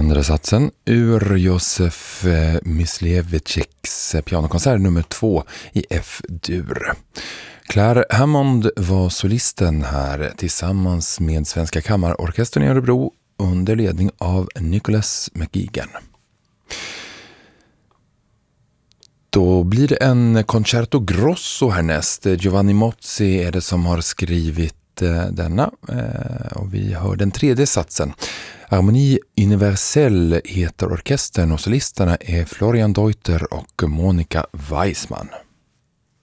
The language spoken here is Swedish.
Andra satsen ur Josef Mysleviciks pianokonsert nummer 2 i F-dur. Claire Hammond var solisten här tillsammans med Svenska Kammarorkestern i Örebro under ledning av Nicholas McGeegan. Då blir det en concerto grosso härnäst. Giovanni Mozzi är det som har skrivit denna och vi hör den tredje satsen. Harmonie Universelle heter orkestern och solisterna är Florian Deuter och Monica Weissman.